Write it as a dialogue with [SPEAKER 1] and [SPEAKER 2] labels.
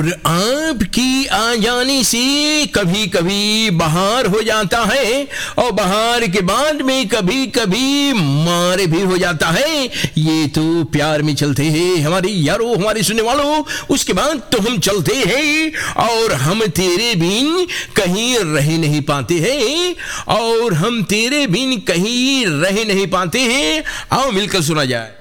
[SPEAKER 1] और आपकी आ जाने से कभी कभी बहार हो जाता है, और बहार के बाद में कभी कभी मारे भी हो जाता है। ये तो प्यार में चलते हैं हमारे यारों, हमारे सुनने वालों। उसके बाद तो हम चलते हैं, और हम तेरे बिन कहीं रह नहीं पाते हैं, और हम तेरे बिन कहीं रह नहीं पाते हैं। आओ मिलकर सुना जाए।